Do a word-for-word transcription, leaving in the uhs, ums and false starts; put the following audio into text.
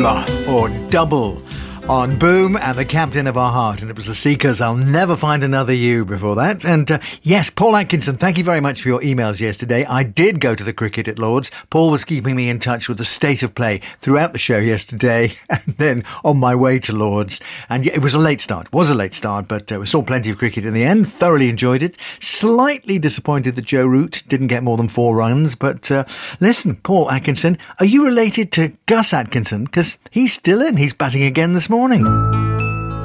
double or double on Boom and the Captain of Our Heart. And it was the Seekers, I'll Never Find Another You before that. And uh, yes, Paul Atkinson, thank you very much for your emails yesterday. I did go to the cricket at Lord's. Paul was keeping me in touch with the state of play throughout the show yesterday and then on my way to Lord's. And yeah, it was a late start, it was a late start, but uh, we saw plenty of cricket in the end, thoroughly enjoyed it. Slightly disappointed that Joe Root didn't get more than four runs. But uh, listen, Paul Atkinson, are you related to Gus Atkinson? Because he's still in, he's batting again this morning.